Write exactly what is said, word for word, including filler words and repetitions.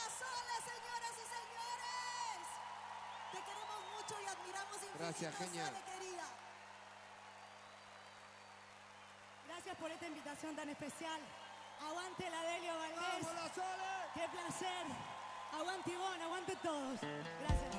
La Sole, señoras y señores. Te queremos mucho y admiramos infinito. Gracias, genial. Sole, querida. Gracias por esta invitación tan especial. Aguante la Delio Valdés. ¡Vamos, La Sole! ¡Qué placer! Aguante Ivonne, aguante todos. Gracias.